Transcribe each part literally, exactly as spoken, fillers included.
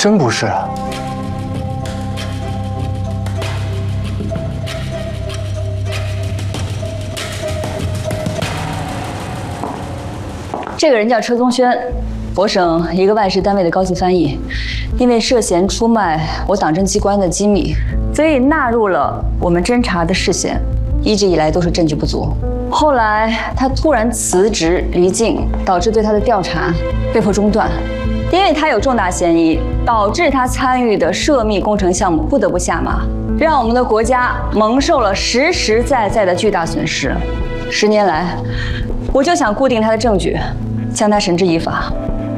真不是。 这个人叫车宗轩，我省一个外事单位的高级翻译，因为涉嫌出卖我党政机关的机密，所以纳入了我们侦查的视线，一直以来都是证据不足。后来他突然辞职离境，导致对他的调查被迫中断。因为他有重大嫌疑，导致他参与的涉密工程项目不得不下马，让我们的国家蒙受了实实在在的巨大损失。十年来，我就想固定他的证据，将他绳之以法。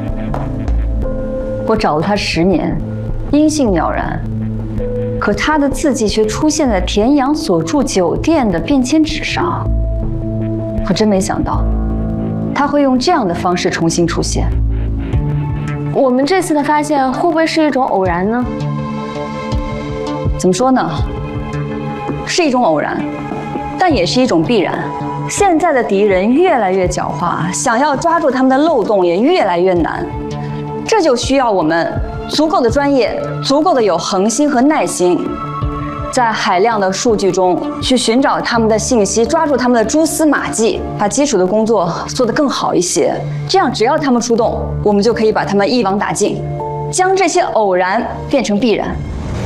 我找了他十年，音信了然，可他的字迹却出现在田阳所住酒店的便签纸上。我真没想到，他会用这样的方式重新出现。 我们这次的发现会不会是一种偶然呢？ 怎么说呢？是一种偶然，但也是一种必然。现在的敌人越来越狡猾，想要抓住他们的漏洞也越来越难。这就需要我们足够的专业，足够的有恒心和耐心，在海量的数据中去寻找他们的信息，抓住他们的蛛丝马迹，把基础的工作做得更好一些。这样，只要他们出动，我们就可以把他们一网打尽，将这些偶然变成必然。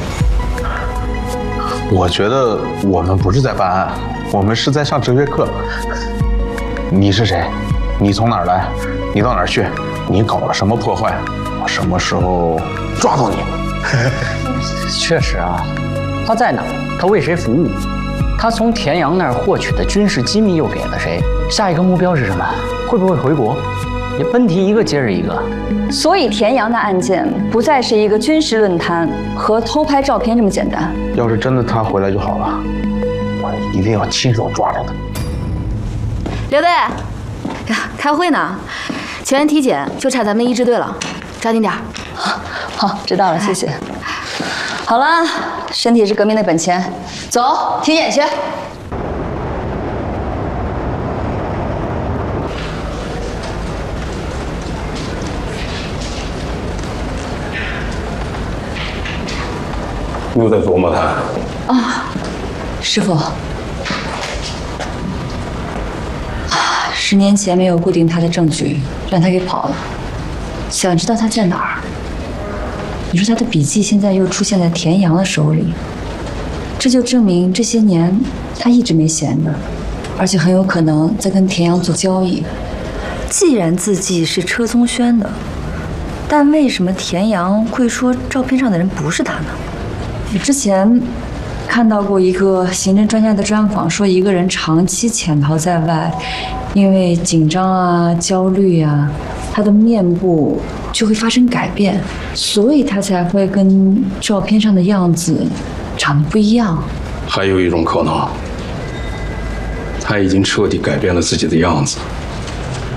我觉得我们不是在办案，我们是在上哲学课。你是谁？你从哪儿来？你到哪儿去？你搞了什么破坏？我什么时候抓到你？ 确实啊，他在哪？他为谁服务？他从田阳那儿获取的军事机密又给了谁？下一个目标是什么？会不会回国？也问题一个接着一个。 所以田阳的案件不再是一个军事论坛和偷拍照片这么简单。 要是真的他回来就好了，我一定要亲手抓着他。 刘队，开会呢，前沿体检就差咱们一支队了，抓紧点。 好，好，知道了，谢谢。好了，身体是革命的本钱，走，体检去。 又在琢磨他啊，师傅，啊，十年前没有固定他的证据，让他给跑了。想知道他在哪儿？你说他的笔记现在又出现在田阳的手里，这就证明这些年他一直没闲着，而且很有可能在跟田阳做交易。既然字迹是车宗轩的，但为什么田阳会说照片上的人不是他呢？我之前看到过一个刑侦专家的专访，说一个人长期潜逃在外，因为紧张啊、焦虑啊，他的面部就会发生改变，所以他才会跟照片上的样子长得不一样。 还有一种可能，他已经彻底改变了自己的样子。